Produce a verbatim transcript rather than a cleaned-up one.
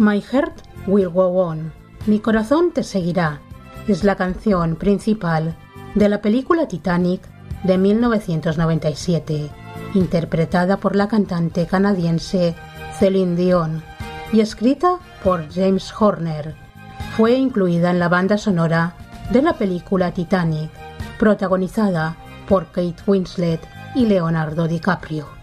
My Heart Will Go On, Mi corazón te seguirá, es la canción principal de la película Titanic de mil novecientos noventa y siete, interpretada por la cantante canadiense Celine Dion y escrita por James Horner. Fue incluida en la banda sonora de la película Titanic, protagonizada por Kate Winslet y Leonardo DiCaprio.